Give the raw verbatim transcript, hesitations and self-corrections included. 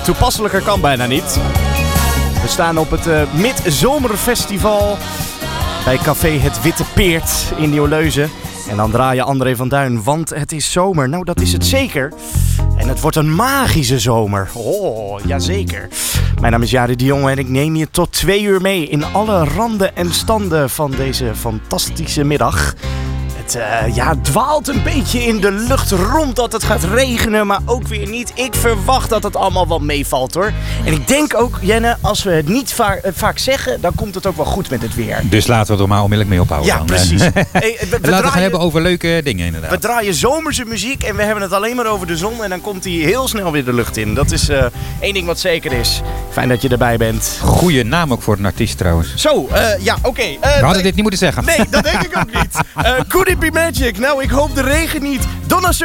toepasselijker kan bijna niet. We staan op het uh, Midzomerfestival bij Café Het Witte Peert in Nieuwleuzen. En dan draai je André van Duin, want het is zomer. Nou, dat is het zeker. En het wordt een magische zomer. Oh, jazeker. Mijn naam is Jari de Jonge en ik neem je tot twee uur mee in alle randen en standen van deze fantastische middag. Het uh, ja, dwaalt een beetje in de lucht rond dat het gaat regenen, maar ook weer niet. Ik verwacht dat het allemaal wel meevalt, hoor. En ik denk ook, Jenne, als we het niet va- uh, vaak zeggen, dan komt het ook wel goed met het weer. Dus laten we er maar onmiddellijk mee ophouden. Ja, dan. precies. Hey, we, we laten we draaien, gaan hebben over leuke dingen, inderdaad. We draaien zomerse muziek en we hebben het alleen maar over de zon. En dan komt die heel snel weer de lucht in. Dat is uh, één ding wat zeker is. Fijn dat je erbij bent. Goeie naam ook voor een artiest trouwens. Zo, uh, ja, oké. Okay. Uh, we hadden nee, dit niet moeten zeggen. Nee, dat denk ik ook niet. Uh, could it be magic? Nou, ik hoop de regen niet. Donna